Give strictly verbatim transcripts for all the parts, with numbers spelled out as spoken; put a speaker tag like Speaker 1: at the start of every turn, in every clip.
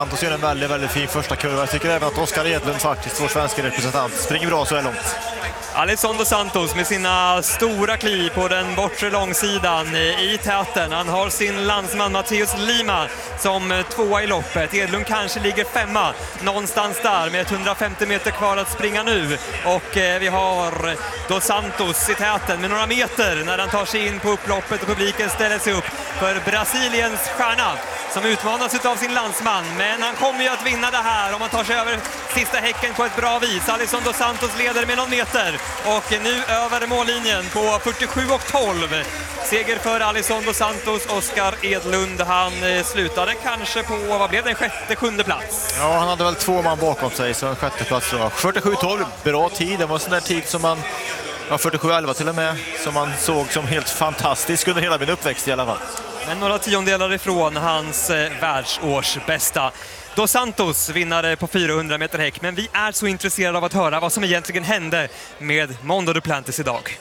Speaker 1: Santos gör en väldigt, väldigt fin första kurva. Jag tycker även att Oskar Edlund faktiskt, vår svenska representant, springer bra så här långt.
Speaker 2: Alisson dos Santos med sina stora kliv på den bortre långsidan i täten. Han har sin landsman Matteus Lima som tvåa i loppet. Edlund kanske ligger femma någonstans där med hundrafemtio meter kvar att springa nu. Och vi har dos Santos i täten med några meter när han tar sig in på upploppet och publiken ställer sig upp för Brasiliens stjärna som utmanas av sin landsman. Men han kommer ju att vinna det här om han tar sig över sista häcken på ett bra vis. Alisson dos Santos leder med någon meter. Och nu över mållinjen på fyrtiosju och tolv. Seger för Alisson dos Santos. Oskar Edlund, han slutade kanske på, vad blev det, en sjätte, sjunde plats?
Speaker 1: Ja, han hade väl två man bakom sig, så en sjätte plats då. fyrtiosju tolv, bra tid. Det var en sån där tid som man, ja, fyrtiosju elva till och med, som man såg som helt fantastisk under hela min uppväxt i alla fall.
Speaker 2: Men några tiondelar ifrån hans eh, världsårsbästa. Dos Santos vinnare på fyrahundra meter häck, men vi är så intresserade av att höra vad som egentligen hände med Mondo Duplantis idag.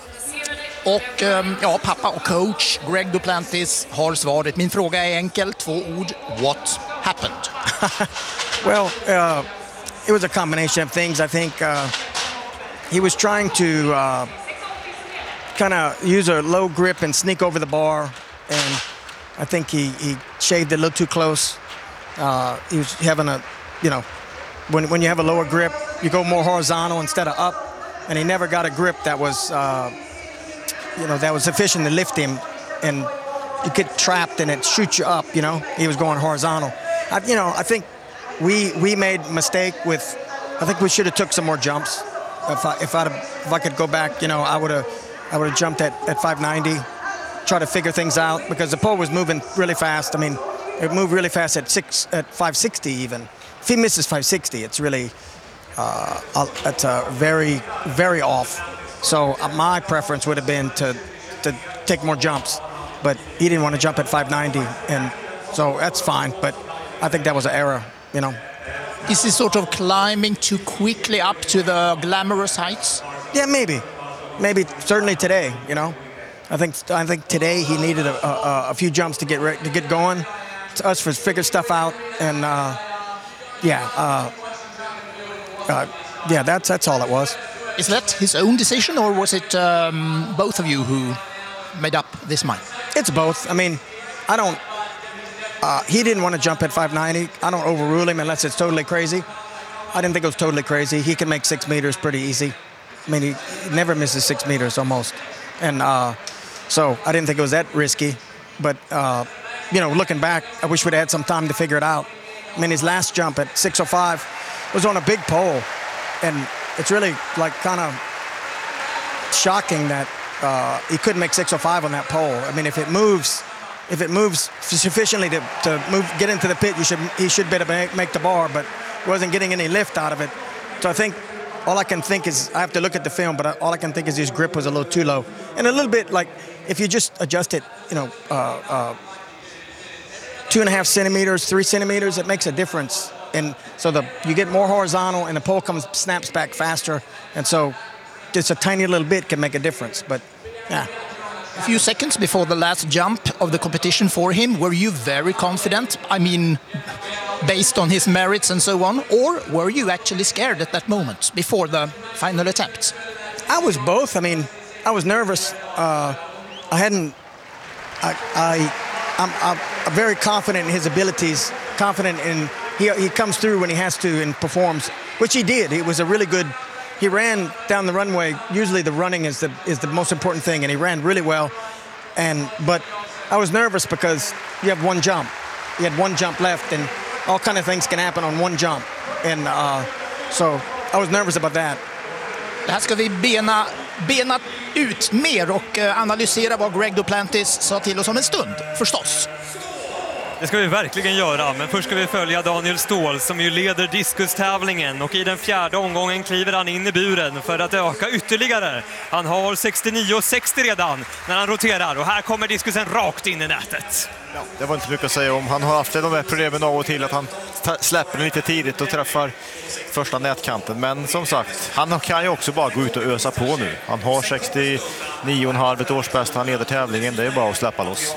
Speaker 3: Och ja, pappa och coach Greg Duplantis har svaret. Min fråga är enkel, två ord. What happened?
Speaker 4: Well, uh, it was a combination of things. I think uh, he was trying to uh, kind of use a low grip and sneak over the bar, and I think he, he shaved it a little too close. Uh, he was having a, you know, when, when you have a lower grip, you go more horizontal instead of up, and he never got a grip that was, uh, you know, that was sufficient to lift him, and you get trapped and it shoots you up, you know. He was going horizontal. I, you know, I think we we made a mistake with, I think we should have took some more jumps. If I, if, I'd have, if I could go back, you know, I would have I would have jumped at, at five ninety, try to figure things out, because the pole was moving really fast. I mean, it moved really fast at six at five sixty even. If he misses five sixty, it's really uh, it's uh, very very off. So uh, my preference would have been to to take more jumps, but he didn't want to jump at five ninety, and so that's fine. But I think that was an error, you know.
Speaker 3: Is he sort of climbing too quickly up to the glamorous heights?
Speaker 4: Yeah, maybe, maybe certainly today. You know, I think I think today he needed a, a, a few jumps to get re- to get going. To us for figure stuff out, and uh, yeah, uh, uh, yeah, that's that's all it was.
Speaker 3: Is that his own decision, or was it um, both of you who made up this mind?
Speaker 4: It's both. I mean, I don't. Uh, he didn't want to jump at five ninety. I don't overrule him unless it's totally crazy. I didn't think it was totally crazy. He can make six meters pretty easy. I mean, he, he never misses six meters almost, and uh, so I didn't think it was that risky. But uh, you know, looking back, I wish we'd had some time to figure it out. I mean, his last jump at six oh five was on a big pole, and it's really like kind of shocking that uh, he couldn't make six oh five on that pole. I mean, if it moves, if it moves sufficiently to, to move, get into the pit, you should he should be able to make, make the bar, but he wasn't getting any lift out of it. So I think all I can think is, I have to look at the film, but all I can think is his grip was a little too low. And a little bit like, if you just adjust it, you know, uh, uh, two and a half centimeters, three centimeters, it makes a difference. And so the you get more horizontal and the pole comes, snaps back faster. And so just a tiny little bit can make a difference, but yeah.
Speaker 3: A few seconds before the last jump of the competition for him, were you very confident? I mean, based on his merits and so on, or were you actually scared at that moment before the final attempt?
Speaker 4: I was both. I mean, I was nervous. Uh, I hadn't. I, I I'm, I'm very confident in his abilities. Confident in he he comes through when he has to and performs, which he did. He was a really good. He ran down the runway. Usually the running is the is the most important thing, and he ran really well. And but I was nervous because you have one jump. You had one jump left, and all kind of things can happen on one jump. And uh, so I was nervous about that.
Speaker 3: Det här ska vi bena, bena ut mer och analysera vad Greg Duplantis sa till oss om en stund, förstås.
Speaker 2: Det ska vi verkligen göra, men först ska vi följa Daniel Ståhl som ju leder diskustävlingen, och i den fjärde omgången kliver han in i buren för att öka ytterligare. Han har sextionio sextio redan när han roterar, och här kommer diskusen rakt in i nätet.
Speaker 1: Ja, det var inte mycket att säga om. Han har haft de här problemen av och till att han släpper lite tidigt och träffar första nätkanten. Men som sagt, han kan ju också bara gå ut och ösa på nu. Han har sextionio komma fem, ett årsbästa, han leder tävlingen. Det är bara att släppa loss.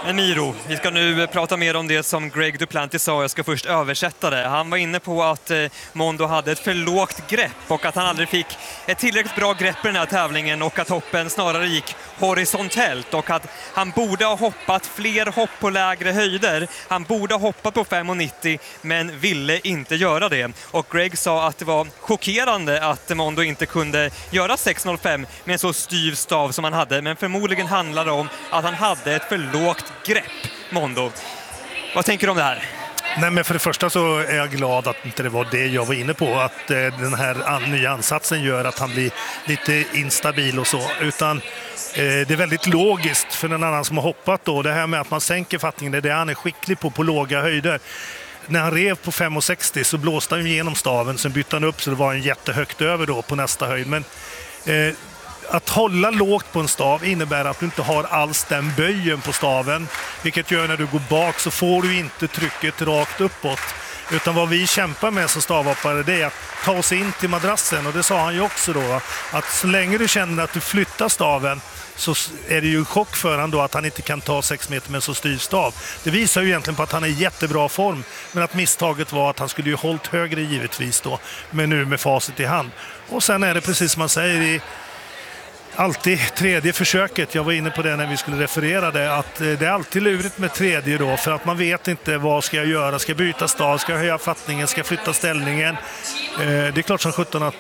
Speaker 2: Men Miro, vi ska nu prata mer om det som Greg Duplantis sa. Jag ska först översätta det. Han var inne på att eh, Mondo hade ett för lågt grepp och att han aldrig fick ett tillräckligt bra grepp i den här tävlingen och att hoppen snarare gick horisontellt och att han borde ha hoppat fler hopp på lägre höjder. Han borde ha hoppat på fem komma nittio men ville inte göra det. Och Greg sa att det var chockerande att Mondo inte kunde göra sex komma noll fem med en så styv stav som han hade. Men förmodligen handlar det om att han hade ett för lågt grepp, Mondo. Vad tänker du om det här?
Speaker 5: Nej, men för det första så är jag glad att inte det var det jag var inne på, att eh, den här an, nya ansatsen gör att han blir lite instabil och så, utan eh, det är väldigt logiskt för en annan som har hoppat då. Det här med att man sänker fattningen, det är det han är skicklig på, på låga höjder. När han rev på fem komma sextio så blåste han igenom staven, sen bytte han upp så det var en jättehögt över då på nästa höjd. Men eh, att hålla lågt på en stav innebär att du inte har alls den böjen på staven, vilket gör när du går bak så får du inte trycket rakt uppåt. Utan vad vi kämpar med som stavhoppare, det är att ta oss in till madrassen, och det sa han ju också då, att så länge du känner att du flyttar staven så är det ju en chock för han då att han inte kan ta sex meter med en så styv stav. Det visar ju egentligen på att han är i jättebra form, men att misstaget var att han skulle ju hållit högre givetvis då, men nu med facit i hand. Och sen är det precis som man säger i alltid tredje försöket, jag var inne på det när vi skulle referera det, att det är alltid lurigt med tredje då, för att man vet inte vad ska jag göra, ska jag byta stav, ska jag höja fattningen, ska jag flytta ställningen. Det är klart som sjutton att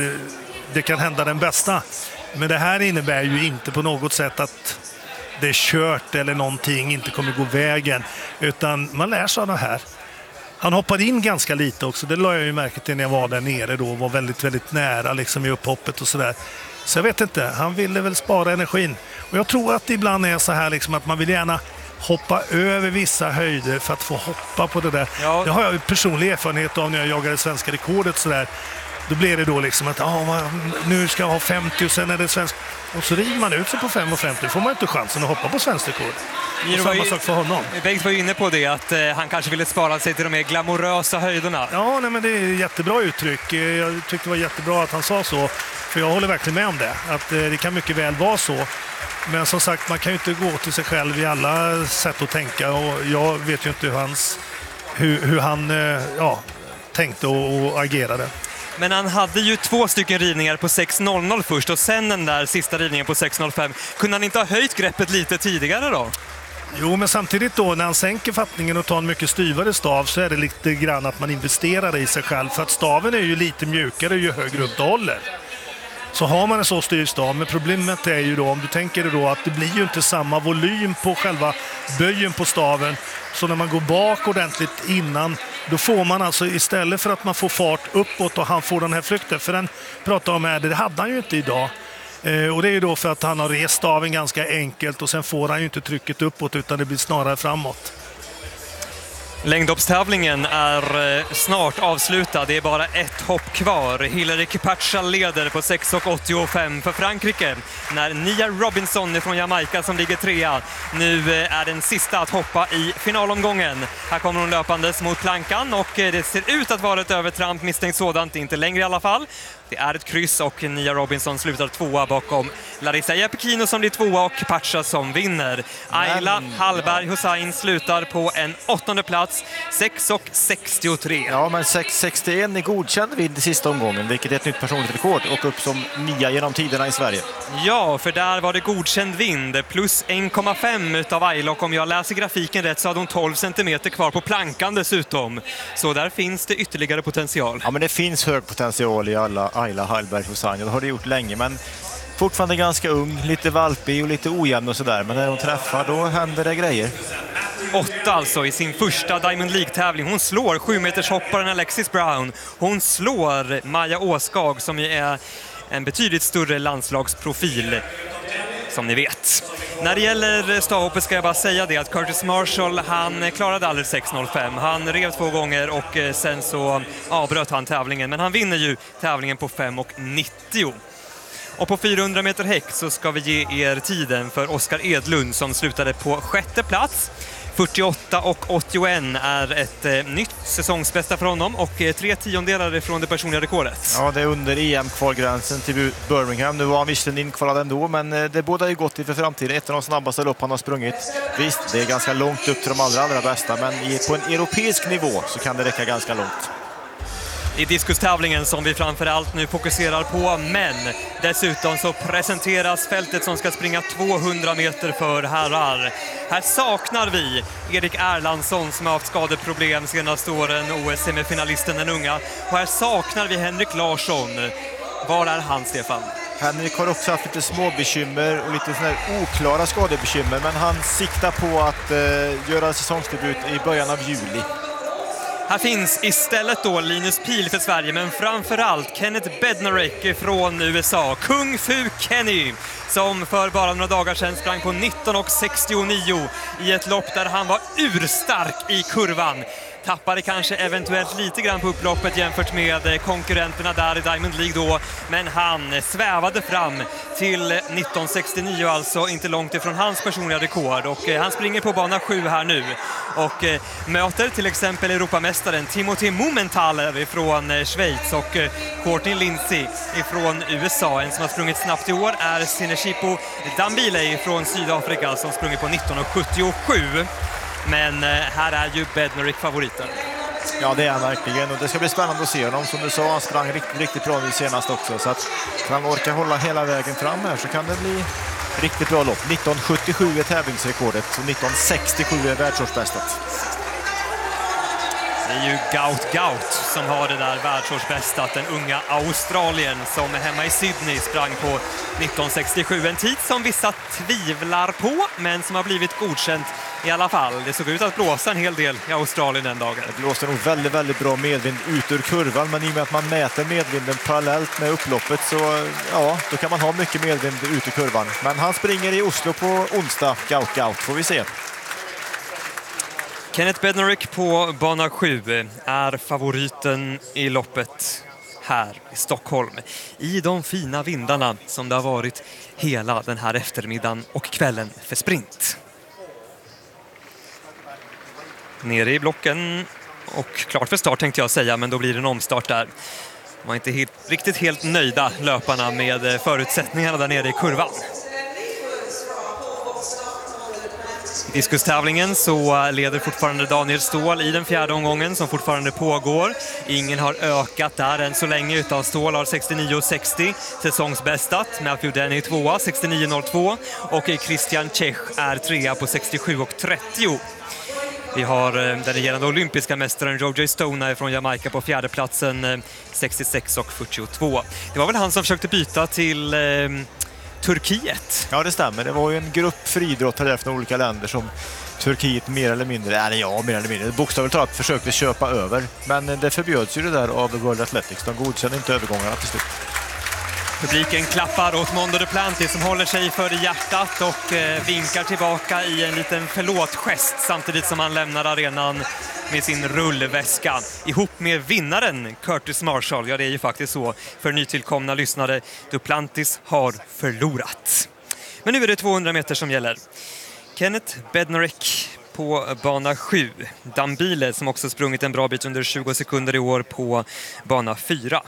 Speaker 5: det kan hända den bästa, men det här innebär ju inte på något sätt att det är kört eller någonting inte kommer gå vägen, utan man lär sig av det här. Han hoppade in ganska lite också, det la jag ju märke till när jag var där nere då, var väldigt, väldigt nära liksom i upphoppet och sådär. Så jag vet inte, han ville väl spara energin. Och jag tror att det ibland är så här liksom att man vill gärna hoppa över vissa höjder för att få hoppa på det där. Ja. Det har jag personlig erfarenhet av när jag jagade svenska rekordet så där. Då blir det då liksom att ah, nu ska jag ha femtio och sen är det svensk. Och så river man ut sig på fem komma femtio, får man inte chansen att hoppa på svensk rekord. Och samma ju, sak för honom.
Speaker 2: Bengt var ju inne på det, att eh, han kanske ville spara sig till de mer glamorösa höjderna.
Speaker 5: Ja, nej, men det är jättebra uttryck. Jag tyckte det var jättebra att han sa så. För jag håller verkligen med om det. Att eh, det kan mycket väl vara så. Men som sagt, man kan ju inte gå till sig själv i alla sätt att tänka. Och jag vet ju inte hur, hans, hur, hur han eh, ja, tänkte och, och agerade.
Speaker 2: Men han hade ju två stycken rivningar på sex komma noll noll först och sen den där sista rivningen på sex komma noll fem. Kunde han inte ha höjt greppet lite tidigare då?
Speaker 5: Jo, men samtidigt då när han sänker fattningen och tar en mycket styvare stav så är det lite grann att man investerar i sig själv. För att staven är ju lite mjukare ju högre upp du håller. Så har man en så styr stav, men problemet är ju då, om du tänker då att det blir ju inte samma volym på själva böjen på staven. Så när man går bak ordentligt innan, då får man alltså istället för att man får fart uppåt och han får den här flykten, för den pratar om här, det hade han ju inte idag. Eh, och det är ju då för att han har rest staven ganska enkelt och sen får han ju inte trycket uppåt utan det blir snarare framåt.
Speaker 2: Längdhoppstävlingen är snart avslutad. Det är bara ett hopp kvar. Hillary Kipacha leder på sex komma åttiofem för Frankrike. När Nia Robinson från Jamaica som ligger trea. Nu är den sista att hoppa i finalomgången. Här kommer hon löpandes mot plankan och det ser ut att vara ett övertramp, misstänkt sådant, inte längre i alla fall. Det är ett kryss och Nia Robinson slutar tvåa bakom Larissa Jeppikino som blir tvåa och Kipacha som vinner. Ayla Hallberg Hussein slutar på en åttonde plats, sex komma sextiotre.
Speaker 1: Ja, men sex komma sextioen är godkänd vid sista omgången, vilket är ett nytt personligt rekord och upp som nya genom tiderna i Sverige.
Speaker 2: Ja, för där var det godkänd vind, plus en komma fem utav Ayla, och om jag läser grafiken rätt så hade hon tolv centimeter kvar på plankan dessutom. Så där finns det ytterligare potential.
Speaker 1: Ja, men det finns hög potential i alla Ayla Hallberg Hussein, det har det gjort länge, men fortfarande ganska ung, lite valpig och lite ojämn och sådär, men när hon träffar då händer det grejer.
Speaker 2: Åtta alltså i sin första Diamond League-tävling. Hon slår sjumetershopparen Alexis Brown. Hon slår Maja Åskag som är en betydligt större landslagsprofil, som ni vet. När det gäller stavhoppet ska jag bara säga det att Curtis Marshall, han klarade aldrig sex komma noll fem. Han rev två gånger och sen så avbröt han tävlingen. Men han vinner ju tävlingen på fem komma nittio. Och på fyrahundra meter häck så ska vi ge er tiden för Oskar Edlund som slutade på sjätte plats. fyrtioåtta och åttioen är ett eh, nytt säsongsbästa för honom och eh, tre tiondelar från det personliga rekordet.
Speaker 1: Ja, det är under E M-kvalgränsen till Birmingham. Nu var han visserligen inkvalad ändå, men eh, det båda ju gott inför framtiden. Ett av de snabbaste lopp han har sprungit. Visst, det är ganska långt upp till de allra, allra bästa, men i, på en europeisk nivå så kan det räcka ganska långt.
Speaker 2: I diskustävlingen som vi framförallt nu fokuserar på, men dessutom så presenteras fältet som ska springa tvåhundra meter för herrar. Här saknar vi Erik Erlandsson som har haft skadeproblem senaste åren, O S-semifinalisten den unga. Och här saknar vi Henrik Larsson. Var är han, Stefan?
Speaker 1: Henrik har också haft lite små bekymmer och lite såna här oklara skadebekymmer, men han siktar på att eh, göra säsongsdebut i början av juli.
Speaker 2: Här finns istället då Linus Pihl för Sverige, men framförallt Kenneth Bednarek från U S A. Kung Fu Kenny, som för bara några dagar sedan sprang på nitton och sextionio i ett lopp där han var urstark i kurvan. Tappade kanske eventuellt lite grann på upploppet jämfört med konkurrenterna där i Diamond League då. Men han svävade fram till nitton sextionio, alltså inte långt ifrån hans personliga rekord. Och han springer på bana sju här nu. Och möter till exempel Europamästaren Timothy Mumenthaler från Schweiz och Courtney Lindsay från U S A. En som har sprungit snabbt i år är Sineshipo Dambile från Sydafrika som sprungit på nitton och sjuttiosju. Men här är ju Bednarek favoriten.
Speaker 1: Ja, det är han verkligen. Och det ska bli spännande att se honom. Som du sa, han sprang riktigt, riktigt bra nu senast också. Så att kan han orka hålla hela vägen fram här så kan det bli riktigt bra lopp. nitton sjuttiosju är tävlingsrekordet och nitton sextiosju är världsårsbästat.
Speaker 2: Det är ju Gout Gout som har det där världsårsbästat. Den unga Australien som är hemma i Sydney sprang på nitton sextiosju. En tid som vissa tvivlar på, men som har blivit godkänt i alla fall. Det såg ut att blåsa en hel del i Australien den dagen.
Speaker 1: Det blåste nog väldigt, väldigt bra medvind ut ur kurvan, men i och med att man mäter medvinden parallellt med upploppet så ja, då kan man ha mycket medvind ut ur kurvan. Men han springer i Oslo på onsdag, Gout Gout, får vi se.
Speaker 2: Kenneth Bednarek på bana sju är favoriten i loppet här i Stockholm. I de fina vindarna som det har varit hela den här eftermiddagen och kvällen för sprint. Nere i blocken och klart för start tänkte jag säga, men då blir det en omstart där. De var inte helt, riktigt helt nöjda löparna med förutsättningarna där nere i kurvan. I diskustävlingen så leder fortfarande Daniel Ståhl i den fjärde omgången som fortfarande pågår. Ingen har ökat där än så länge, utan Ståhl har sextionio sextio säsongsbästat. Matthew Denny tvåa, sextionio noll två och Christian Czech är trea på sextiosju och trettio. Vi har den regerande olympiska mästaren Roger Stone från Jamaica på fjärde platsen, sextiosex och fyrtiotvå. Det var väl han som försökte byta till eh, Turkiet.
Speaker 1: Ja, det stämmer. Det var ju en grupp friidrottare från olika länder som Turkiet mer eller mindre, eller ja, mer eller mindre, bokstavligt talat försökte köpa över. Men det förbjöds ju det där av World Athletics. De godkände inte övergångarna till slut.
Speaker 2: Publiken klappar åt Mondo Duplantis som håller sig för hjärtat och eh, vinkar tillbaka i en liten förlåtgest samtidigt som han lämnar arenan med sin rullväska ihop med vinnaren Curtis Marshall. Ja, det är ju faktiskt så för nytillkomna lyssnare. Duplantis har förlorat. Men nu är det tvåhundra meter som gäller. Kenneth Bednarek på bana sju. Dambile som också sprungit en bra bit under tjugo sekunder i år på bana fyra.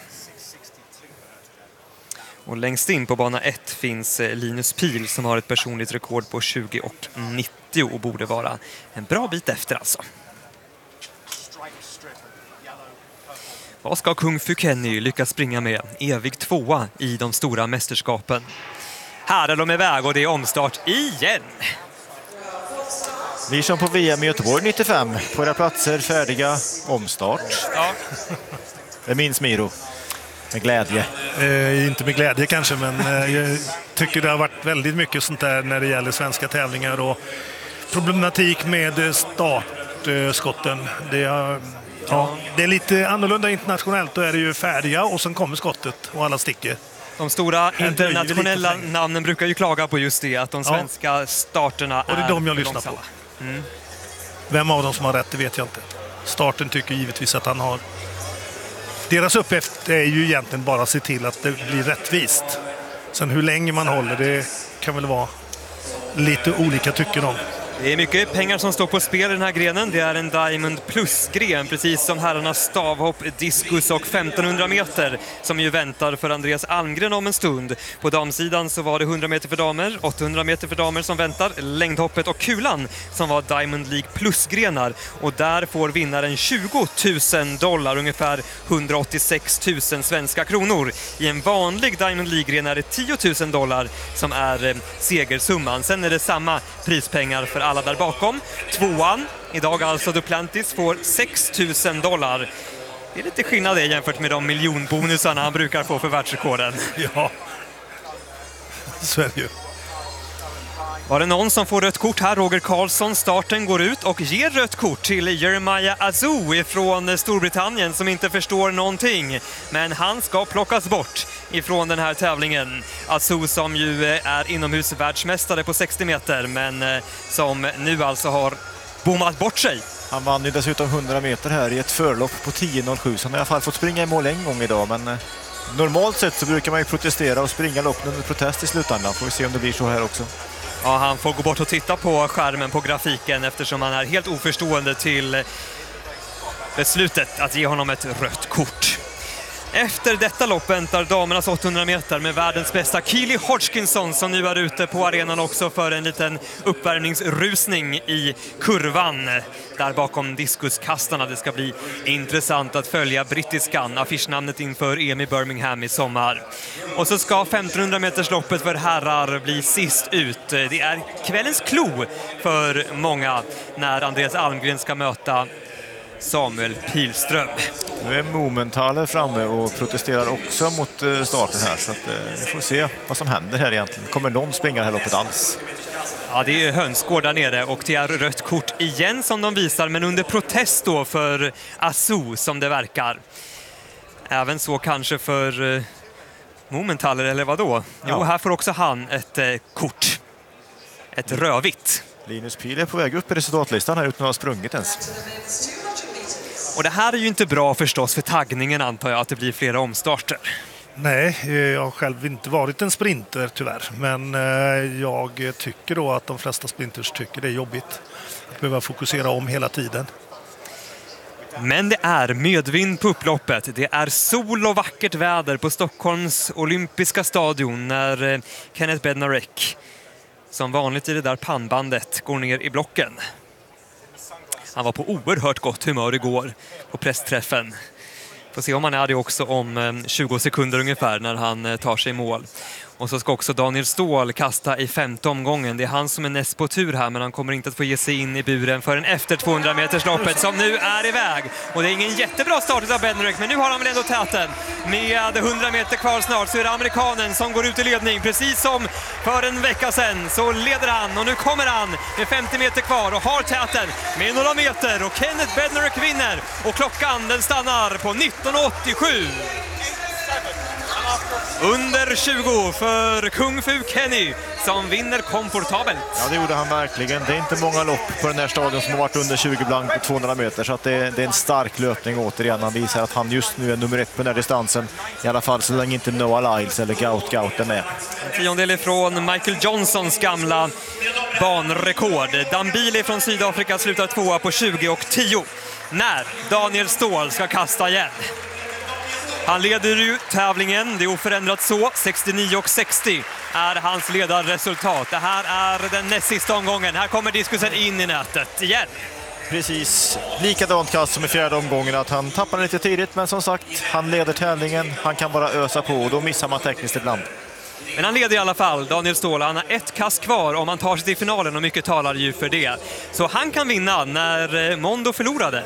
Speaker 2: Och längst in på bana ett finns Linus Pihl som har ett personligt rekord på tjugo och nittio och borde vara en bra bit efter alltså. Vad ska Kung Fu Kenny lyckas springa med? Evig tvåa i de stora mästerskapen. Här är de iväg och det är omstart igen.
Speaker 1: Vi som på V M i Göteborg nittiofem. På era platser, färdiga, omstart.
Speaker 2: Ja.
Speaker 1: Det minns Miro. Med glädje.
Speaker 5: Eh, inte med glädje kanske, men eh, jag tycker det har varit väldigt mycket sånt där när det gäller svenska tävlingar och problematik med startskotten. Det, har, ja, det är lite annorlunda internationellt. Då är det ju färdiga och sen kommer skottet och alla sticker.
Speaker 2: De stora internationella namnen brukar ju klaga på just det, att de svenska ja. starterna är
Speaker 5: och det är de jag lyssnar
Speaker 2: långsamma.
Speaker 5: på. Mm. Vem av dem som har rätt, det vet jag inte. Starten tycker givetvis att han har. Deras uppgift är ju egentligen bara att se till att det blir rättvist. Sen hur länge man håller, det kan väl vara lite olika tycker om.
Speaker 2: Det är mycket pengar som står på spel i den här grenen. Det är en Diamond Plus-gren, precis som herrarnas stavhopp, diskus och femtonhundra meter som ju väntar för Andreas Almgren om en stund. På damsidan så var det hundra meter för damer, åttahundra meter för damer som väntar, längdhoppet och kulan som var Diamond League Plus-grenar. Och där får vinnaren tjugo tusen dollar, ungefär hundraåttiosex tusen svenska kronor. I en vanlig Diamond League-gren är det tio tusen dollar som är eh, segersumman. Sen är det samma prispengar för alla där bakom. Tvåan, idag alltså Duplantis, får sex tusen dollar. Det är lite skillnad det jämfört med de miljonbonusarna han brukar få för världsrekorden.
Speaker 5: Ja, så är det ju.
Speaker 2: Var det någon som får rött kort här? Roger Karlsson, starten går ut och ger rött kort till Jeremiah Azu från Storbritannien som inte förstår någonting. Men han ska plockas bort ifrån den här tävlingen. Azu som ju är inomhusvärldsmästare på sextio meter men som nu alltså har bommat bort sig.
Speaker 1: Han vann ju dessutom hundra meter här i ett förlopp på tio noll sju, så han har i alla fall fått springa i mål en gång idag, men normalt sett så brukar man ju protestera och springa loppen under protest i slutändan. Får vi se om det blir så här också.
Speaker 2: Ja, han får gå bort och titta på skärmen på grafiken eftersom han är helt oförstående till beslutet att ge honom ett rött kort. Efter detta lopp väntar damernas åttahundra meter med världens bästa Keely Hodgkinson som nu är ute på arenan också för en liten uppvärmningsrusning i kurvan. Där bakom diskuskastarna. Det ska bli intressant att följa brittiskan, affischnamnet inför E M i Birmingham i sommar. Och så ska femtonhundra meters loppet för herrar bli sist ut. Det är kvällens klo för många när Andreas Almgren ska möta Samuel Pilström.
Speaker 1: Nu är Momentaler framme och protesterar också mot starten här, så att, eh, vi får se vad som händer här egentligen. Kommer någon springa det här loppet alls?
Speaker 2: Ja, det är hönsgård där nere och det är rött kort igen som de visar, men under protest då för Azu som det verkar. Även så kanske för eh, Momentaler, eller vad då? Jo,
Speaker 1: Ja.
Speaker 2: här får också han ett eh, kort. Ett rödvitt.
Speaker 1: Linus Pihl är på väg upp i resultatlistan här utan att ha sprungit ens.
Speaker 2: Och det här är ju inte bra förstås för taggningen, antar jag, att det blir flera omstarter.
Speaker 5: Nej, jag har själv inte varit en sprinter tyvärr, men eh, jag tycker då att de flesta sprinters tycker det är jobbigt att behöva fokusera om hela tiden.
Speaker 2: Men det är medvind på upploppet. Det är sol och vackert väder på Stockholms olympiska stadion när eh, Kenneth Bednarek, som vanligt i det där pannbandet, går ner i blocken. Han var på oerhört gott humör igår på pressträffen. Får se om han är det också om tjugo sekunder ungefär när han tar sig i mål. Och så ska också Daniel Ståhl kasta i femte omgången. Det är han som är näst på tur här, men han kommer inte att få ge sig in i buren förrän efter tvåhundra meters loppet som nu är iväg. Och det är ingen jättebra start av Bednarek, men nu har han väl ändå täten. Med hundra meter kvar snart så är det amerikanen som går ut i ledning. Precis som för en vecka sedan så leder han, och nu kommer han med femtio meter kvar och har täten med några meter. Och Kenneth Bednarek vinner och klockan den stannar på nitton åttiosju. Under tjugo för Kung Fu Kenny som vinner komfortabelt.
Speaker 1: Ja, det gjorde han verkligen. Det är inte många lopp på den här stadion som har varit under tjugo blank på tvåhundra meter, så att det, det är en stark löpning återigen. Han visar att han just nu är nummer ett på den här distansen. I alla fall så länge inte Noah Lyles eller Gout Gout är med.
Speaker 2: En tiondel ifrån Michael Johnsons gamla banrekord. Dambili från Sydafrika slutar tvåa på tjugo och tio när Daniel Ståhl ska kasta igen. Han leder ju tävlingen, det är oförändrat så. sextionio och sextio är hans ledarresultat. Det här är den näst sista omgången. Här kommer diskusen in i nätet igen.
Speaker 1: Precis likadant kast som i fjärde omgången, att han tappar lite tidigt, men som sagt, han leder tävlingen. Han kan bara ösa på och då missar man tekniskt ibland.
Speaker 2: Men han leder i alla fall, Daniel Ståhl. Han har ett kast kvar om han tar sig till finalen och mycket talar ju för det. Så han kan vinna när Mondo förlorade.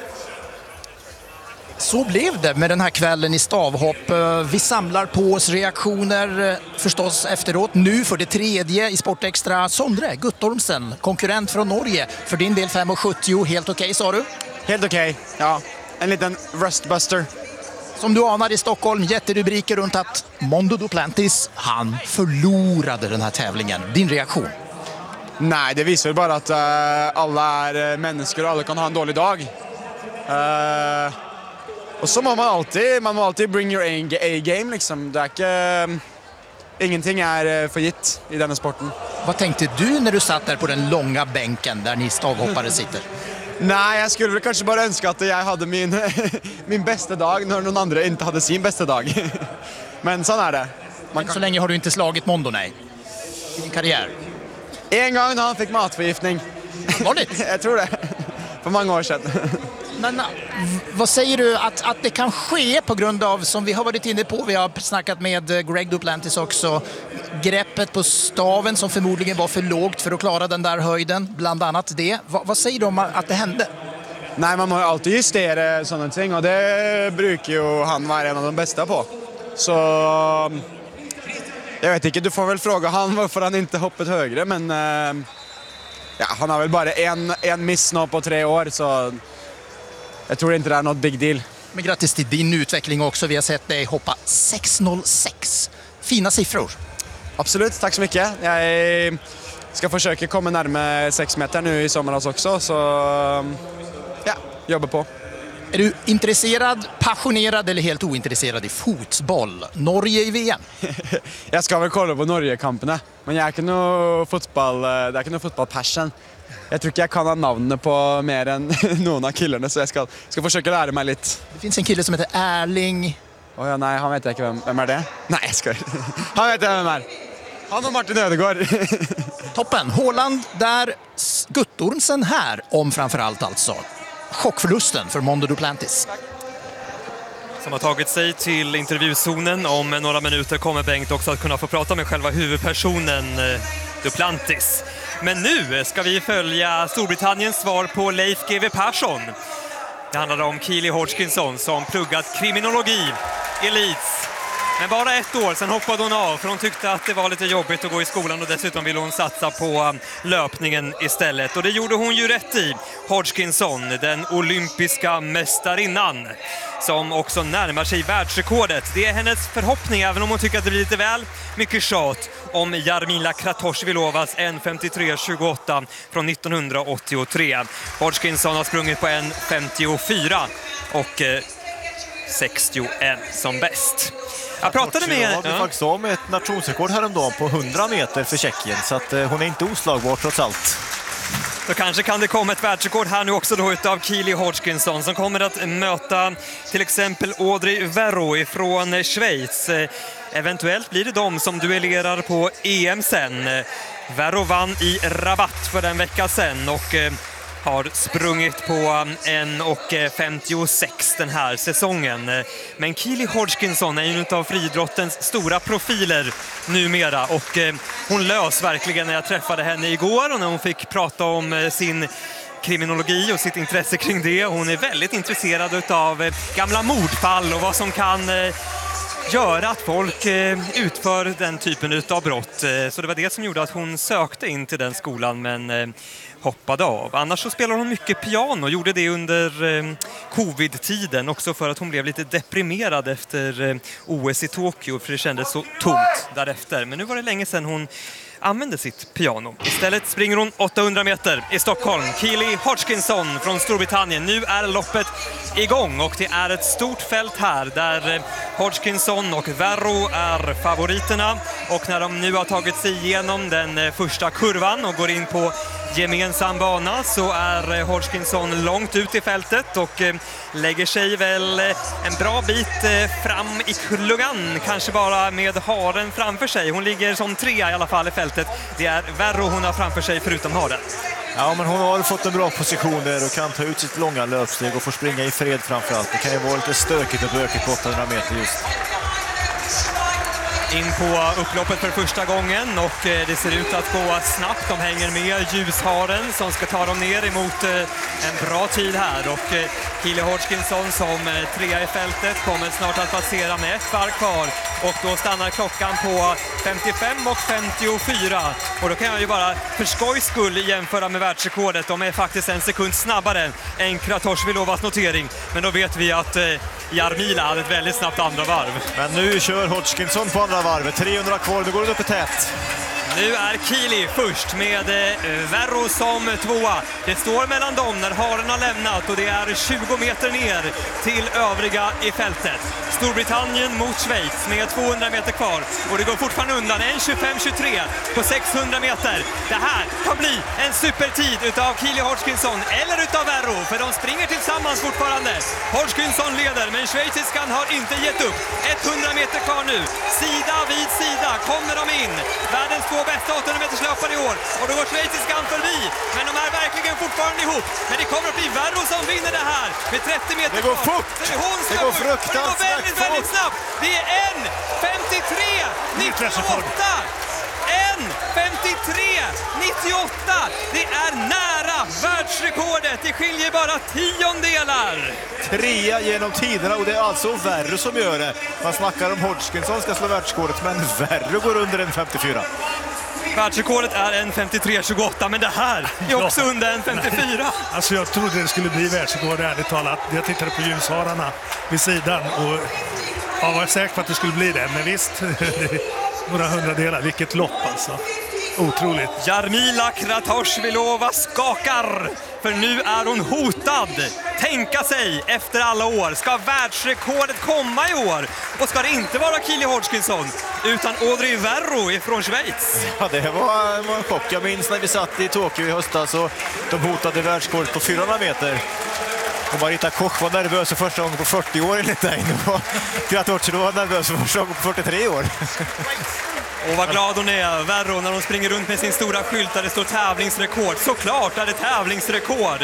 Speaker 3: Så blev det med den här kvällen i stavhopp. Vi samlar på oss reaktioner förstås efteråt. Nu för det tredje i Sportextra, Sondre Guttormsen, konkurrent från Norge. För din del fem sjuttio, helt okej, sa du?
Speaker 6: Helt okej, ja. En liten rustbuster.
Speaker 3: Som du anar i Stockholm, jätterubriker runt att Mondo Duplantis, han förlorade den här tävlingen. Din reaktion?
Speaker 6: Nej, det visar bara att uh, alla är människor och alla kan ha en dålig dag. Uh, och så må man alltid, man må alltid bring your A-game liksom. Det är inte, ingenting är för gitt i denna sporten.
Speaker 3: Vad tänkte du när du satt där på den långa bänken där ni stavhoppare sitter?
Speaker 6: Nej, jag skulle väl kanske bara önska att jag hade min, min bästa dag när någon andra inte hade sin bästa dag. Men så är det. Man kan...
Speaker 3: Så länge har du inte slagit Mondo, nej? I din karriär?
Speaker 6: En gång när han fick matförgiftning.
Speaker 3: Vanligt?
Speaker 6: Jag tror det. För många år sedan.
Speaker 3: Men vad säger du att, att det kan ske på grund av, som vi har varit inne på, vi har snackat med Greg Duplantis också, greppet på staven som förmodligen var för lågt för att klara den där höjden, bland annat det. Va, vad säger du om att det hände?
Speaker 6: Nej, man har alltid justera sådana ting och det brukar ju han vara en av de bästa på. Så jag vet inte, du får väl fråga han varför han inte hoppat högre, men ja, han har väl bara en, en miss nå på tre år, så jag tror inte det är något big deal.
Speaker 3: Men grattis till din utveckling också. Vi har sett dig hoppa sex noll sex. Fina siffror.
Speaker 6: Absolut, tack så mycket. Jag ska försöka komma närmare sex meter nu i somras också, så ja, jobbar på.
Speaker 3: Är du intresserad, passionerad eller helt ointresserad i fotboll? Norge i V M?
Speaker 6: Jag ska väl kolla på Norge-kamperna, men jag är inte någon fotboll, det är inte någon fotbollspassion. Jag tror inte jag kan ha namnet på mer än någon av killarna, så jag ska, ska försöka lära mig lite.
Speaker 3: Det finns en kille som heter Erling.
Speaker 6: Oh ja, nej, han vet jag inte vem, vem är det? Nej, jag ska. Han vet jag vem är. Han och Martin Ödegård.
Speaker 3: Toppen. Håland där, Guttormsen här om framförallt alltså. Chockförlusten för Mondo Duplantis.
Speaker 2: Som har tagit sig till intervjuzonen. Om några minuter kommer Bengt också att kunna få prata med själva huvudpersonen Duplantis. Men nu ska vi följa Storbritanniens svar på Leif G W Persson. Det handlar om Keely Hodgkinson som pluggat kriminologi i Leeds. Men bara ett år, sen hoppade hon av för hon tyckte att det var lite jobbigt att gå i skolan och dessutom ville hon satsa på löpningen istället. Och det gjorde hon ju rätt i. Hodgkinson, den olympiska mästarinnan, som också närmar sig världsrekordet. Det är hennes förhoppning, även om hon tycker att det blir lite väl mycket tjat om Jarmila Kratochvilovas en femtiotre tjugoåtta från nittonhundraåttiotre. Hodgkinson har sprungit på en femtiofyra och eh, sextioen som bäst. Jag pratade med...
Speaker 1: Jag hade faktiskt av med ett nationsrekord häromdagen på hundra meter för Tjeckien, så att eh, hon är inte oslagbar trots allt.
Speaker 2: Då kanske kan det komma ett världsrekord här nu också då utav Keely Hodgkinson som kommer att möta till exempel Audrey Verro från Schweiz. Eventuellt blir det de som duellerar på E M sen. Verro vann i Rabat för en vecka sedan och har sprungit på en femtiosex den här säsongen. Men Keely Hodgkinson är ju en av friidrottens stora profiler numera och hon lös verkligen när jag träffade henne igår och när hon fick prata om sin kriminologi och sitt intresse kring det. Hon är väldigt intresserad av gamla mordfall och vad som kan göra att folk utför den typen av brott. Så det var det som gjorde att hon sökte in till den skolan, men hoppade av. Annars så spelar hon mycket piano, gjorde det under eh, covid-tiden också för att hon blev lite deprimerad efter eh, O S i Tokyo, för det kändes så tomt därefter. Men nu var det länge sedan hon använde sitt piano. Istället springer hon åttahundra meter i Stockholm. Keely Hodgkinson från Storbritannien. Nu är loppet igång och det är ett stort fält här där Hodgkinson och Verro är favoriterna. Och när de nu har tagit sig igenom den första kurvan och går in på gemensam bana så är Hodgkinson långt ut i fältet och lägger sig väl en bra bit fram i klungan, kanske bara med haren framför sig. Hon ligger som trea i alla fall i fältet. Det är Verro hon har framför sig förutom haren.
Speaker 1: Ja, men hon har fått en bra position där och kan ta ut sitt långa löpsteg och få springa i fred framförallt. Det kan ju vara lite stökigt och bökigt på åttahundra meter just.
Speaker 2: In på upploppet för första gången och det ser ut att gå snabbt. De hänger med ljusharen som ska ta dem ner emot en bra tid här. Och Keely Hodgkinson som trea i fältet kommer snart att passera med ett varv kvar. Och då stannar klockan på femtiofem och femtiofyra. Och då kan jag ju bara för skojs skull jämföra med världsrekordet. De är faktiskt en sekund snabbare än Kratochvilovas notering. Men då vet vi att Jarmila hade ett väldigt snabbt andra varv.
Speaker 1: Men nu kör Hodgkinson på andra varvet. trehundra kvar, nu går det upp i tät.
Speaker 2: Nu är Kili först med eh, Verro som tvåa. Det står mellan dem när haren har lämnat och det är tjugo meter ner till övriga i fältet. Storbritannien mot Schweiz med tvåhundra meter kvar och det går fortfarande undan en tjugofem tjugotre på sexhundra meter. Det här kan bli en supertid utav Kili Hodgkinson eller utav Verro, för de springer tillsammans fortfarande. Hodgkinson leder, men schweiziskan har inte gett upp. hundra meter kvar nu. Sida vid sida kommer de in. Världens två bästa åttahundra meters löpare i år. Och då går schweiziskan förbi. Men de är verkligen fortfarande ihop. Men det kommer att bli Verro som vinner det här med trettio meter
Speaker 1: Det går
Speaker 2: kvar.
Speaker 1: fort!
Speaker 2: Det, hon
Speaker 1: det går fruktansvärt
Speaker 2: det går väldigt, väldigt snabbt. Det är en femtiotre nittioåtta. en femtiotre nittioåtta. Det är nära världsrekordet. Det skiljer bara tiondelar.
Speaker 1: Trea genom tiderna och det är alltså Verro som gör det. Man snackar om Hodgkinson ska slå världsrekordet, men Verro går under en femtiofyra.
Speaker 2: Världsrekordet är en femtiotre tjugoåtta, men det här är också ja. under en femtiofyra.
Speaker 5: Alltså jag trodde det skulle bli världsrekord, ärligt talat. Jag tittade på ljushararna vid sidan och jag var säker på att det skulle bli det. Men visst, några hundradelar. Vilket lopp alltså. Otroligt.
Speaker 2: Jarmila Kratochvilova skakar, för nu är hon hotad. Tänka sig efter alla år. Ska världsrekordet komma i år? Och ska det inte vara Kili Hodgkinson utan Audrey Verro ifrån Schweiz?
Speaker 1: Ja, det var, var en chock. Jag minns när vi satt i Tokyo i höstas och de hotade världsrekordet på fyrahundra meter. Och Marita Koch var nervös för första gången på fyrtio år enligt dig. Kratochvilova var nervös för första gången på fyrtiotre år.
Speaker 2: Och vad glad hon är, Verro, när hon springer runt med sin stora skylt där det står tävlingsrekord. Såklart är det tävlingsrekord.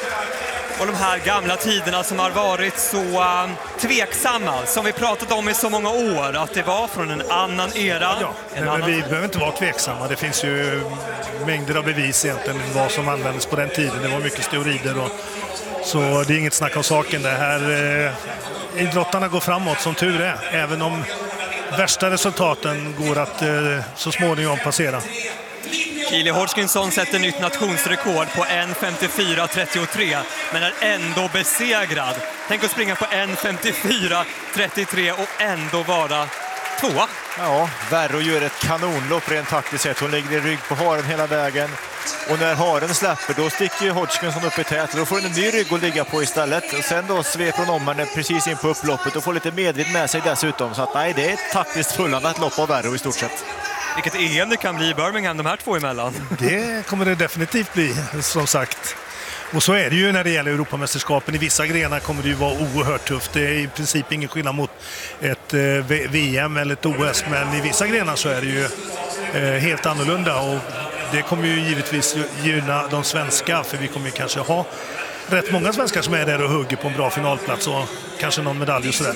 Speaker 2: Och de här gamla tiderna som har varit så uh, tveksamma, som vi pratat om i så många år, att det var från en annan era.
Speaker 5: Ja,
Speaker 2: en
Speaker 5: men
Speaker 2: annan...
Speaker 5: vi behöver inte vara tveksamma. Det finns ju mängder av bevis egentligen vad som användes på den tiden. Det var mycket steroider och så det är inget snack om saken. Det här eh, idrottarna går framåt som tur är, även om värsta resultaten går att eh, så småningom passera.
Speaker 2: Kili Hodgkinson sätter nytt nationsrekord på en femtiofyra trettiotre, men är ändå besegrad. Tänk att springa på en femtiofyra trettiotre och ändå vara tvåa.
Speaker 1: Ja, Verro gör ett kanonlopp rent taktiskt sett. Hon ligger i rygg på haren hela vägen. Och när haren släpper, då sticker Hodgkinson upp i tät. Då får hon en ny rygg att ligga på istället. Och sen då sveper hon om henne precis in på upploppet och får lite medvind med sig dessutom. Så att nej, det är ett taktiskt fullandat lopp av Verro i stort sett.
Speaker 2: Vilket E M det kan bli i Birmingham, de här två emellan.
Speaker 5: Det kommer det definitivt bli, som sagt. Och så är det ju när det gäller Europamästerskapen. I vissa grenar kommer det ju vara oerhört tufft. Det är i princip ingen skillnad mot ett eh, V M eller ett O S. Men i vissa grenar så är det ju eh, helt annorlunda. Och det kommer ju givetvis gynna de svenska. För vi kommer ju kanske ha rätt många svenskar som är där och hugger på en bra finalplats. Och kanske någon medalj och sådär.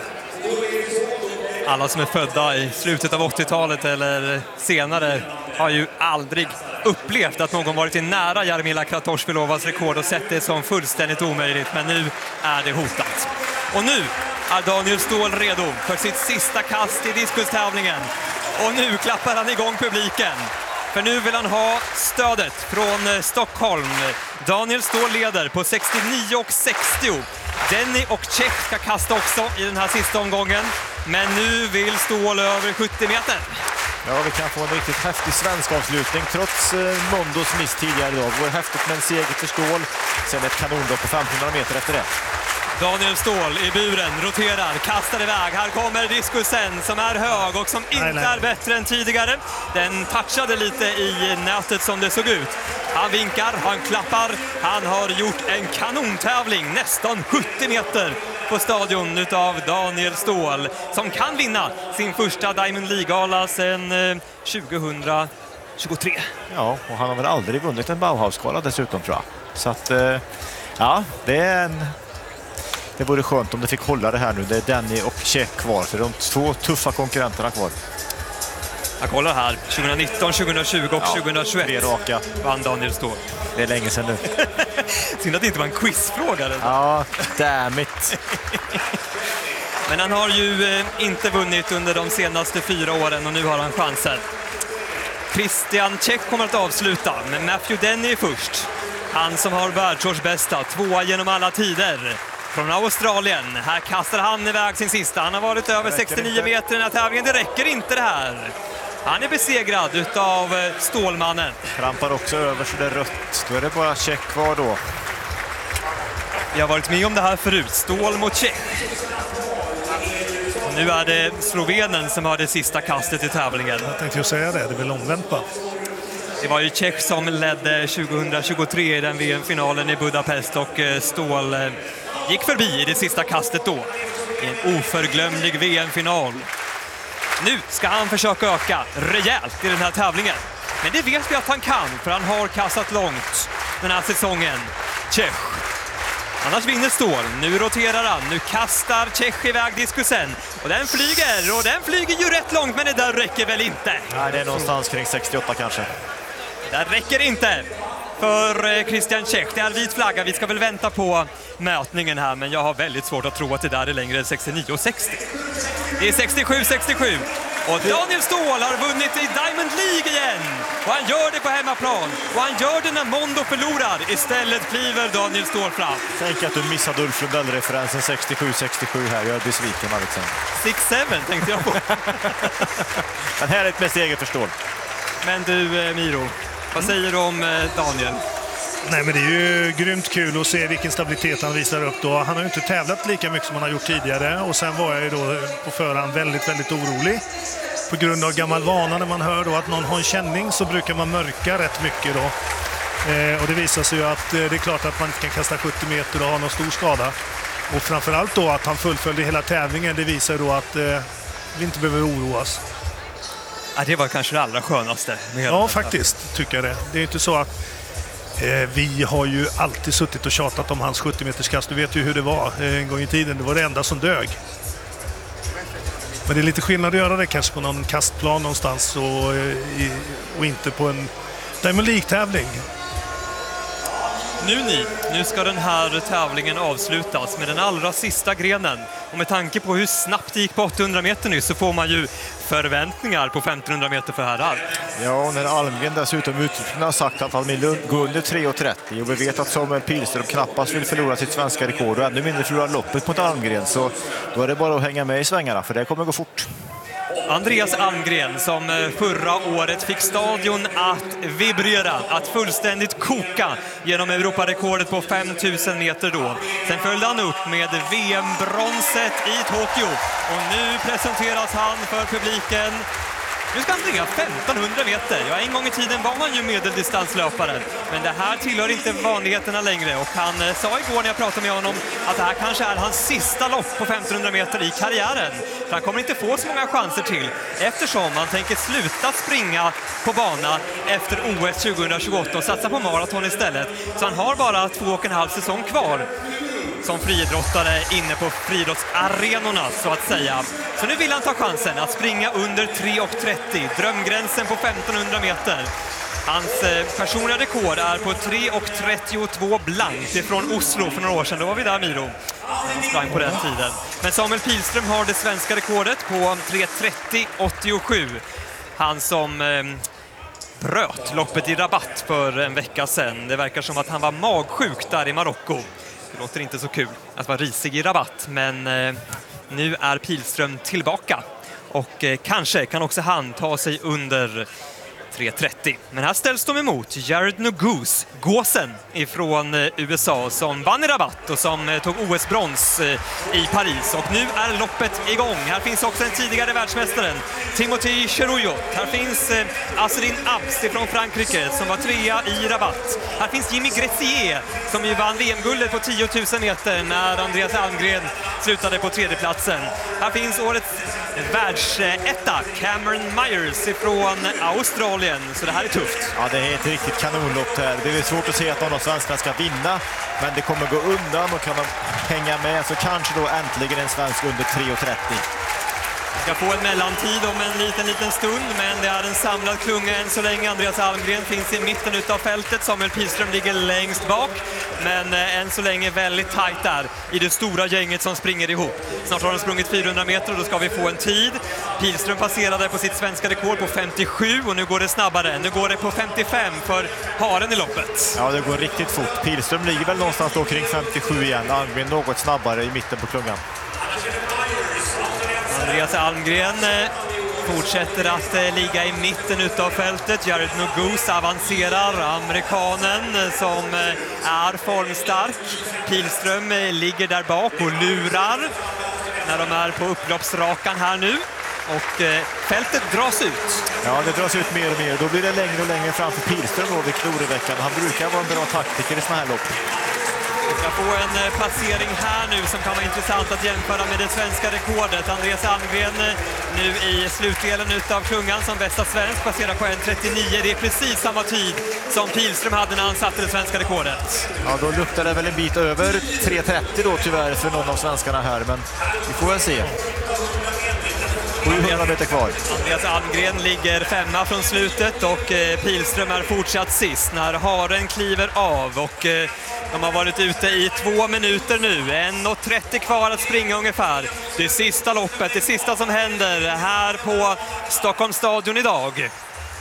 Speaker 2: Alla som är födda i slutet av åttiotalet eller senare har ju aldrig upplevt att någon varit i nära Jarmila Kratochvilovas rekord och sett det som fullständigt omöjligt. Men nu är det hotat. Och nu är Daniel Ståhl redo för sitt sista kast i diskustävlingen. Och nu klappar han igång publiken. För nu vill han ha stödet från Stockholm. Daniel Ståhl leder på sextionio och sextio. Denny och Czech ska kasta också i den här sista omgången. Men nu vill Ståhl över sjuttio meter.
Speaker 1: Ja, vi kan få en riktigt häftig svensk avslutning trots eh, Mondos miss tidigare idag. Det vore häftigt med en seger för Ståhl. Sen ett kanonlopp på femhundra meter efter det.
Speaker 2: Daniel Ståhl i buren, roterar, kastar iväg. Här kommer diskusen som är hög och som inte nej, nej. är bättre än tidigare. Den touchade lite i nätet som det såg ut. Han vinkar, han klappar. Han har gjort en kanontävling, nästan sjuttio meter på stadion utav Daniel Ståhl, som kan vinna sin första Diamond League-gala sedan eh, tjugohundratjugotre.
Speaker 1: Ja, och han har väl aldrig vunnit en Bauhaus-gala dessutom, tror jag. Så att, eh, ja, det är en... Det vore skönt om det fick hålla det här nu. Det är Denny och Czech kvar, för de två tuffa konkurrenterna kvar.
Speaker 2: Jag kollar här, tjugonitton, tjugohundratjugo och ja, tjugohundratjugoett
Speaker 1: tre raka.
Speaker 2: Vann Daniel Ståhl.
Speaker 1: Det är länge sedan nu.
Speaker 2: Synd att det inte var en quizfråga. Eller?
Speaker 1: Ja, damn it.
Speaker 2: Men han har ju eh, inte vunnit under de senaste fyra åren och nu har han chansen. Christian Czech kommer att avsluta, men Matthew Denny är först. Han som har världsårsbästa, tvåa genom alla tider. Från Australien. Här kastar han iväg sin sista. Han har varit över sextionio meter i den här tävlingen. Det räcker inte det här. Han är besegrad utav Stålmannen.
Speaker 1: Trampar också över så det är rött. Då är det bara check kvar då.
Speaker 2: Vi har varit med om det här förut. Stål mot check. Och nu är det Slovenen som har det sista kastet i tävlingen.
Speaker 5: Jag tänkte ju säga det, det är väl omvänt va?
Speaker 2: Det var ju Tjeck som ledde tjugohundratjugotre i den V M-finalen i Budapest och Stål gick förbi i det sista kastet då. I en oförglömlig V M-final. Nu ska han försöka öka rejält i den här tävlingen. Men det vet vi att han kan, för han har kastat långt den här säsongen. Tjeck. Annars vinner Stål. Nu roterar han. Nu kastar Tjeck iväg diskusen. Och den flyger. Och den flyger ju rätt långt, men det där räcker väl inte.
Speaker 1: Nej, det är någonstans kring sextioåtta kanske.
Speaker 2: Det där räcker inte för Christian Tjeck. Det är vit flagga. Vi ska väl vänta på mätningen här, men jag har väldigt svårt att tro att det där är längre än sextionio sextio. Det är sextiosju sextiosju. Och Daniel Ståhl har vunnit i Diamond League igen. Och han gör det på hemmaplan. Och han gör det när Mondo förlorar. Istället kliver Daniel Ståhl fram.
Speaker 1: Tänk att du missade Ulf Lundell-referensen sextiosju sextiosju här. Jag är besviken, Alexander.
Speaker 2: sex sju tänkte jag på.
Speaker 1: Den här är ett med seger för Ståhl.
Speaker 2: Men du, Miro, vad säger du om Daniel?
Speaker 5: Nej, men det är ju grymt kul att se vilken stabilitet han visar upp då. Han har ju inte tävlat lika mycket som han har gjort tidigare, och sen var jag ju då på förhand väldigt, väldigt orolig. På grund av gammal vana, när man hör då att någon har en känning så brukar man mörka rätt mycket då. Eh, och det visar sig ju att eh, det är klart att man inte kan kasta sjuttio meter och ha någon stor skada. Och framförallt då att han fullföljde hela tävlingen, det visar ju då att eh, vi inte behöver oroas.
Speaker 2: Ja, det var kanske det allra skönaste. Med
Speaker 5: ja, faktiskt tycker jag det. Det är inte så att eh, vi har ju alltid suttit och tjatat om hans sjuttio meters kast. Du vet ju hur det var eh, en gång i tiden. Det var det enda som dög. Men det är lite skillnad att göra det kanske på någon kastplan någonstans och, i, och inte på en Diamond League-tävling.
Speaker 2: Nu ni, nu ska den här tävlingen avslutas med den allra sista grenen. Och med tanke på hur snabbt det gick på åttahundra meter nu så får man ju förväntningar på femtonhundra meter för herrar.
Speaker 1: Ja, och när Almgren dessutom utifrån har sagt att han vill gå under tre trettio, och vi vet att Samuel Pilström knappast vill förlora sitt svenska rekord och ännu mindre förlora loppet mot Almgren, så då är det bara att hänga med i svängarna, för det kommer gå fort.
Speaker 2: Andreas Almgren som förra året fick stadion att vibrera, att fullständigt koka genom Europarekordet på femtusen meter då. Sen följde han upp med V M-bronset i Tokyo och nu presenteras han för publiken. Nu ska han springa femtonhundra meter. Ja, en gång i tiden var han ju medeldistanslöpare. Men det här tillhör inte vanligheterna längre. Och han eh, sa igår när jag pratade med honom att det här kanske är hans sista lopp på femtonhundra meter i karriären. För han kommer inte få så många chanser till. Eftersom han tänker sluta springa på bana efter O S tjugohundratjugoåtta och satsa på maraton istället. Så han har bara två och en halv säsong kvar som friidrottare inne på friidrottsarenorna så att säga. Så nu vill han ta chansen att springa under tre trettio, drömgränsen på femtonhundra meter. Hans personliga rekord är på tre trettiotvå blankt ifrån Oslo för några år sedan. Då var vi där, Miro. Han sprang på den tiden. Men Samuel Pilström har det svenska rekordet på tre trettio åttiosju. Han som eh, bröt loppet i Rabat för en vecka sedan. Det verkar som att han var magsjuk där i Marocko. Det låter inte så kul att vara risig i Rabat, men eh, nu är Pilström tillbaka. Och eh, kanske kan också han ta sig under tre trettio. Men här ställs de emot Jared Nuguse, gåsen ifrån eh, U S A som vann i Rabat och som eh, tog O S-brons eh, i Paris. Och nu är loppet igång. Här finns också den tidigare världsmästaren Timothée Cheruiyot. Här finns eh, Asrin Abs från Frankrike som var trea i Rabat. Här finns Jimmy Gressier som ju vann V M-guldet på tio tusen meter när Andreas Almgren slutade på tredjeplatsen. Här finns årets världsetta Cameron Myers från Australien. Så det här är tufft.
Speaker 1: Ja, det är ett riktigt kanonlopp här. Det är svårt att se att någon av svenskarna ska vinna, men det kommer gå undan och kan de hänga med så kanske då äntligen en svensk under tre trettio.
Speaker 2: Ska få en mellantid om en liten, liten stund, men det är en samlad klunga än så länge. Andreas Almgren finns i mitten utav fältet. Samuel Pilström ligger längst bak, men eh, än så länge väldigt tajt där i det stora gänget som springer ihop. Snart har de sprungit fyrahundra meter och då ska vi få en tid. Pilström passerade på sitt svenska rekord på femtiosju och nu går det snabbare. Nu går det på femtiofem för haren i loppet.
Speaker 1: Ja, det går riktigt fort. Pilström ligger väl någonstans då kring femtiosju igen. Almgren något snabbare i mitten på klungan.
Speaker 2: Andreas Almgren fortsätter att eh, ligga i mitten utav fältet. Jared Nuguse avancerar, amerikanen som eh, är formstark. Pilström eh, ligger där bak och lurar när de är på upploppsrakan här nu. Och eh, fältet dras ut.
Speaker 1: Ja, det dras ut mer och mer. Då blir det längre och längre fram för Pilström då vid Kloreveckan. Han brukar vara en bra taktiker i såna här lopp.
Speaker 2: Vi ska få en eh, passering här nu som kan vara intressant att jämföra med det svenska rekordet. Andreas Almgren eh, nu i slutdelen utav klungan som bästa svensk passerar på en trettionio. Det är precis samma tid som Pilström hade när han satte det svenska rekordet.
Speaker 1: Ja, då luktar det väl en bit över tre trettio då tyvärr för någon av svenskarna här. Men vi får väl se. sjuhundra meter kvar.
Speaker 2: Andreas Almgren ligger femma från slutet och eh, Pilström är fortsatt sist när haren kliver av. Och eh, de har varit ute i två minuter nu. en trettio kvar att springa ungefär. Det sista loppet, det sista som händer här på Stockholms stadion idag.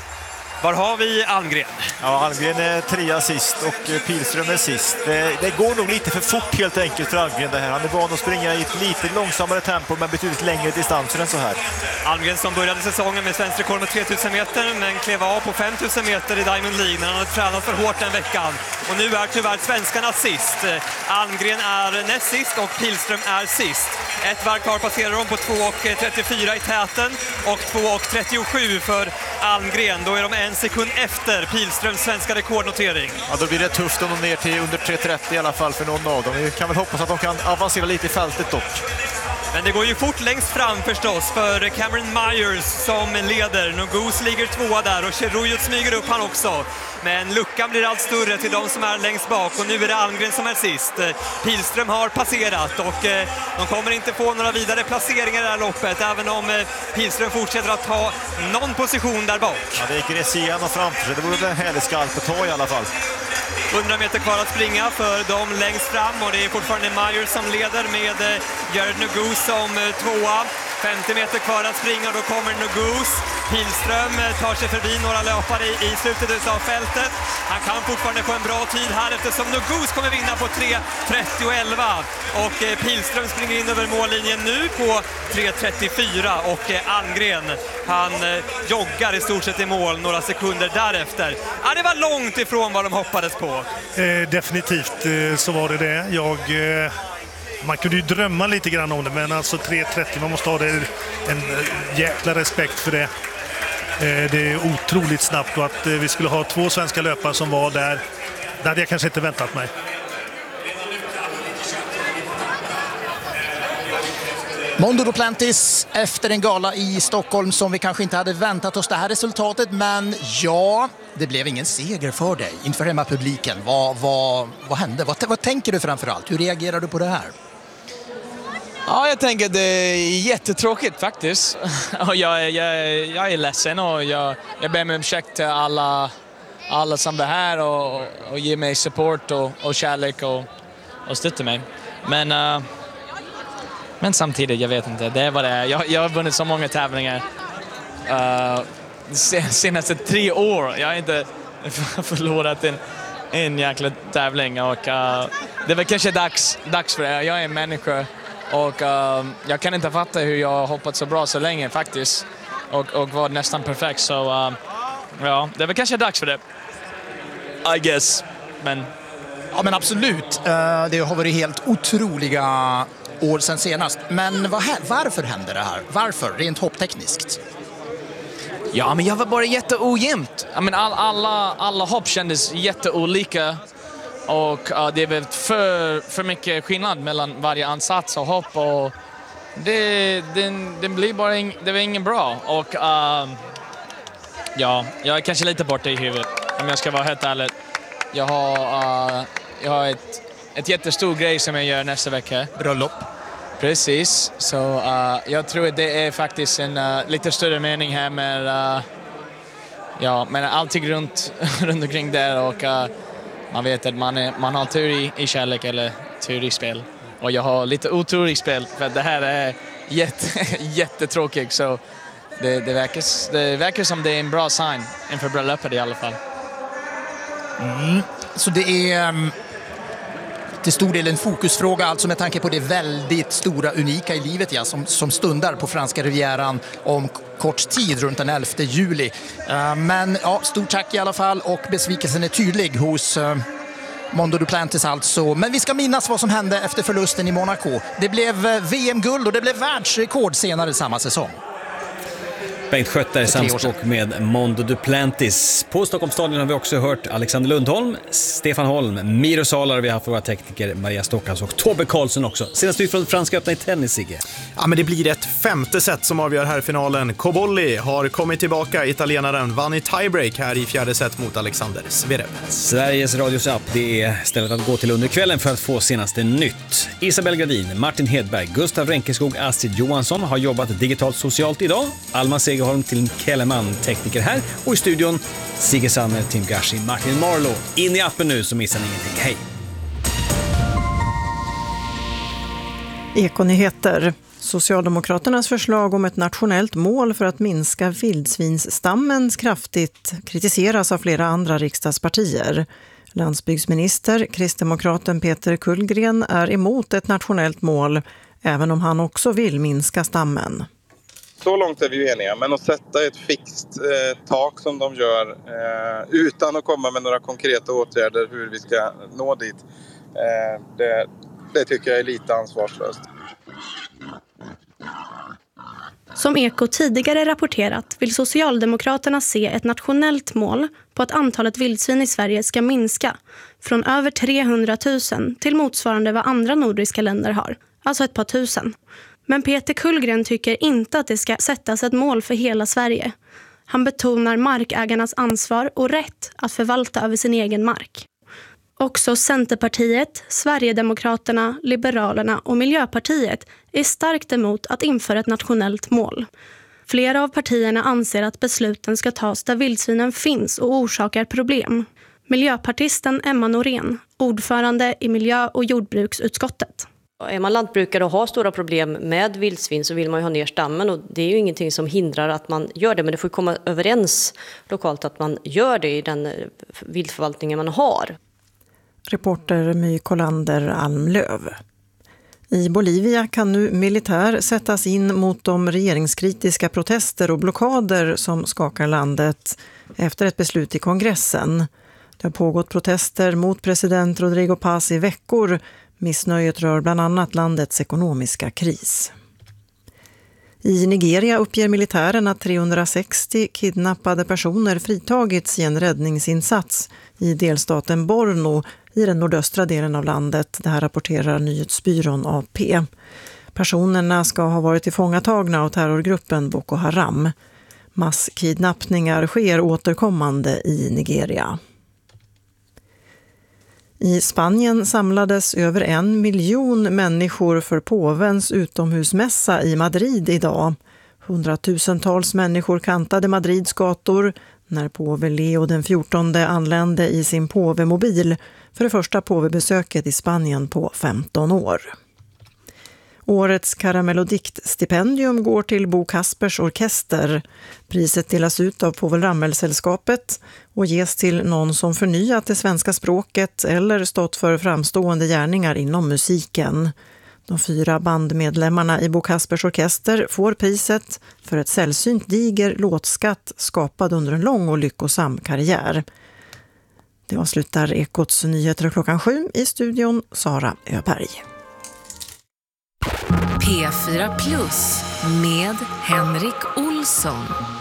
Speaker 2: Var har vi Almgren?
Speaker 1: Ja, Almgren är trea sist och Pilström är sist. Det, det går nog lite för fort helt enkelt för Almgren det här. Han är van att springa i ett lite långsammare tempo men betydligt längre distanser än så här.
Speaker 2: Almgren som började säsongen med svensk rekord med tre tusen meter men klev av på fem tusen meter i Diamond League när han hade tränat för hårt den veckan. Och nu är tyvärr svenskarna sist. Almgren är näst sist och Pilström är sist. Ett varv kvar passerar de på två trettiofyra i täten och två trettiosju för Almgren. Då är de en sekund efter Pilströms svenska rekordnotering.
Speaker 1: Ja, då blir det tufft om de ner till under tre trettio i alla fall för någon av dem. Vi kan väl hoppas att de kan avancera lite i fältet dock.
Speaker 2: Men det går ju fort längst fram förstås för Cameron Myers som leder. Nuguse ligger tvåa där och Cheruiyot smyger upp han också. Men luckan blir allt större till de som är längst bak och nu är det Almgren som är sist. Pilström har passerat och de kommer inte få några vidare placeringar i det här loppet även om Pilström fortsätter att ta någon position där bak.
Speaker 1: Ja, det gick Resian framför sig. Det vore en härlig skalp att ta i alla fall.
Speaker 2: hundra meter kvar att springa för dem längst fram och det är fortfarande Myers som leder med Jared Nuguse som tvåa. femtio meter kvar att springa och då kommer Nuguse. Pilström tar sig förbi några löpare i, i slutet av fältet. Han kan fortfarande få en bra tid här eftersom Nuguse kommer vinna på tre trettio elva. Och eh, Pilström springer in över mållinjen nu på tre trettiofyra och eh, Almgren han eh, joggar i stort sett i mål några sekunder därefter. Ja, det var långt ifrån vad de hoppades på.
Speaker 5: Eh, definitivt eh, så var det det. Jag... Eh... Man kunde ju drömma lite grann om det, men alltså tre trettio, man måste ha det, en jäkla respekt för det. Det är otroligt snabbt och att vi skulle ha två svenska löpare som var där, det hade jag kanske inte väntat mig.
Speaker 3: Mondo Duplantis efter en gala i Stockholm som vi kanske inte hade väntat oss det här resultatet, men ja, det blev ingen seger för dig inför hemmapubliken. Vad, vad, vad hände? Vad, vad tänker du framförallt? Hur reagerar du på det här?
Speaker 7: Ja, jag tänker att det är jättetråkigt faktiskt. Och jag, jag, jag är ledsen och jag, jag ber om ursäkt till alla, alla som är här och, och ger mig support och, och kärlek och, och stöttar mig. Men, uh, men samtidigt, jag vet inte, det är vad det är. Jag, jag har vunnit så många tävlingar uh, senaste tre år. Jag har inte förlorat en, en jäkla tävling och uh, det var kanske dags, dags för det. Jag är en människa. Och uh, jag kan inte fatta hur jag har hoppat så bra så länge faktiskt. Och, och var nästan perfekt. Så uh, ja, det var kanske dags för det. I guess. Men...
Speaker 3: Ja, men absolut. Uh, det har varit helt otroliga år sedan senast. Men vad, varför hände det här? Varför? Rent hopptekniskt.
Speaker 7: Ja, men jag var bara jätteojämnt. I mean, all, alla, alla hopp kändes jätteolika. Och uh, det är väl för, för mycket skillnad mellan varje ansats och hopp. Och det, det, det blir bara in, det var ingen bra. Och uh, ja, jag är kanske lite borta i huvudet om jag ska vara helt ärlig. Jag har, uh, jag har ett, ett jättestor grej som jag gör nästa vecka.
Speaker 3: Bröllop.
Speaker 7: Precis, så uh, jag tror att det är faktiskt en uh, lite större mening här med, uh, ja, men allting runt, runt omkring där och uh, man vet att man, är, man har tur i, i kärlek eller tur i spel. Och jag har lite otur i spel för det här är jätte, jättetråkigt. Så det, det, verkar, det verkar som det är en bra sign inför bröllopet i alla fall.
Speaker 3: Mm. Så det är... till stor del en fokusfråga, alltså med tanke på det väldigt stora, unika i livet ja, som, som stundar på franska rivieran om kort tid, runt den elfte juli. Uh, men ja, stort tack i alla fall, och besvikelsen är tydlig hos uh, Mondo Duplantis alltså. Men vi ska minnas vad som hände efter förlusten i Monaco. Det blev V M-guld och det blev världsrekord senare samma säsong.
Speaker 8: Bengt Skötter i samspråk med Mondo Duplantis. På Stockholmsstadion har vi också hört Alexander Lundholm, Stefan Holm, Miro Salar, vi har haft våra tekniker Maria Stockas och Tobbe Karlsson också. Senast ut från Franska öppna i tennis, Sigge.
Speaker 9: Ja, men det blir ett femte set som avgör här i finalen. Cobolli har kommit tillbaka. Italienaren vann i tiebreak här i fjärde set mot Alexander Zverev.
Speaker 8: Sveriges Radios app, det är stället att gå till under kvällen för att få senaste nytt. Isabel Gradin, Martin Hedberg, Gustav Renkeskog, Astrid Johansson har jobbat digitalt socialt idag. Alma Segerholm till Kellerman, tekniker här. Och i studion Sigge Sanner, Tim Gashi, Martin Marlow. In i appen nu så missar ni ingenting. Hej!
Speaker 10: Ekonyheter. Socialdemokraternas förslag om ett nationellt mål för att minska vildsvinsstammen kraftigt kritiseras av flera andra riksdagspartier. Landsbygdsminister, kristdemokraten Peter Kullgren, är emot ett nationellt mål, även om han också vill minska stammen.
Speaker 11: Så långt är vi ju eniga, men att sätta ett fixt eh, tak som de gör eh, utan att komma med några konkreta åtgärder hur vi ska nå dit, eh, det, det tycker jag är lite ansvarslöst.
Speaker 12: Som Eko tidigare rapporterat vill Socialdemokraterna se ett nationellt mål på att antalet vildsvin i Sverige ska minska från över trehundratusen till motsvarande vad andra nordiska länder har, alltså ett par tusen. Men Peter Kullgren tycker inte att det ska sättas ett mål för hela Sverige. Han betonar markägarnas ansvar och rätt att förvalta över sin egen mark. Också Centerpartiet, Sverigedemokraterna, Liberalerna och Miljöpartiet är starkt emot att införa ett nationellt mål. Flera av partierna anser att besluten ska tas där vildsvinen finns och orsakar problem. Miljöpartisten Emma Norén, ordförande i miljö- och jordbruksutskottet.
Speaker 13: Är man lantbrukare och har stora problem med vildsvin så vill man ju ha ner stammen, och det är ju ingenting som hindrar att man gör det, men det får komma överens lokalt att man gör det i den viltförvaltningen man har.
Speaker 10: Reporter My Kolander Almlöv. I Bolivia kan nu militär sättas in mot de regeringskritiska protester och blockader som skakar landet efter ett beslut i kongressen. Det har pågått protester mot president Rodrigo Paz i veckor. Missnöjet rör bland annat landets ekonomiska kris. I Nigeria uppger militären att trehundrasextio kidnappade personer fritagits i en räddningsinsats i delstaten Borno i den nordöstra delen av landet. Det här rapporterar nyhetsbyrån A P. Personerna ska ha varit tillfångatagna av terrorgruppen Boko Haram. Masskidnappningar sker återkommande i Nigeria. I Spanien samlades över en miljon människor för påvens utomhusmässa i Madrid idag. Hundratusentals människor kantade Madrids gator när påve Leo den fjortonde anlände i sin påvemobil för det första påvebesöket i Spanien på femton år. Årets Karamellodikt-stipendium går till Bo Kaspers orkester. Priset delas ut av Povel Ramel-sällskapet och ges till någon som förnyat det svenska språket eller stått för framstående gärningar inom musiken. De fyra bandmedlemmarna i Bo Kaspers orkester får priset för ett sällsynt diger låtskatt skapad under en lång och lyckosam karriär. Det avslutar Ekots nyheter klockan sju. I studion Sara Öberg.
Speaker 14: P fyra Plus med Henrik Olsson.